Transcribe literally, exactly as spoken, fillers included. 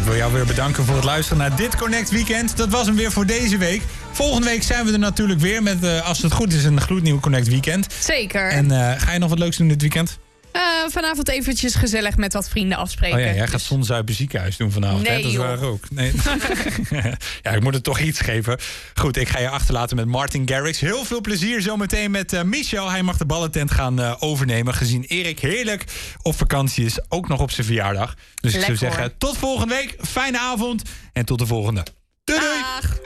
wil jou weer bedanken voor het luisteren naar dit Connect Weekend. Dat was hem weer voor deze week. Volgende week zijn we er natuurlijk weer met, uh, als het goed is, een gloednieuw Connect Weekend. Zeker. En uh, ga je nog wat leuks doen dit weekend? Uh, vanavond eventjes gezellig met wat vrienden afspreken. Oh ja, jij dus... gaat Zonzuipen ziekenhuis doen vanavond. Nee, hè? Dat is joh. waar ook. Nee. Ja, ik moet het toch iets geven. Goed, ik ga je achterlaten met Martin Garrix. Heel veel plezier zometeen met uh, Michel. Hij mag de ballentent gaan uh, overnemen. Gezien Erik heerlijk op vakantie is. Ook nog op zijn verjaardag. Dus Lekker, ik zou zeggen, hoor. tot volgende week. Fijne avond. En tot de volgende. Doei doei. Dag.